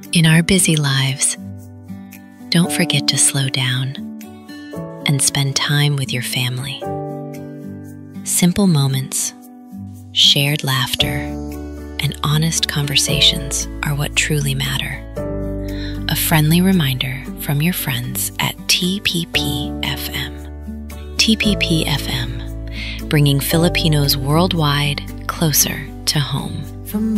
In our busy lives, don't forget to slow down and spend time with your family. Simple moments, shared laughter, and honest conversations are what truly matter. A friendly reminder from your friends at TPP-FM. TPP-FM, bringing Filipinos worldwide closer to home. From